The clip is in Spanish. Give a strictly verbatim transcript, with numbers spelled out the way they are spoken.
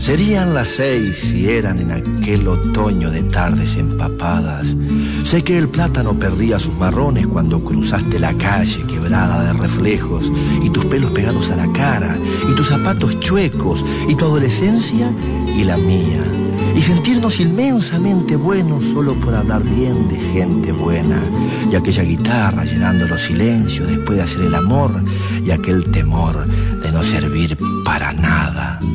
Serían las seis si eran en aquel otoño de tardes empapadas. Sé que el plátano perdía sus marrones cuando cruzaste la calle quebrada de reflejos, y tus pelos pegados a la cara, y tus zapatos chuecos, y tu adolescencia y la mía. Y sentirnos inmensamente buenos solo por hablar bien de gente buena. Y aquella guitarra llenando los silencios después de hacer el amor, y aquel temor de no servir para nada.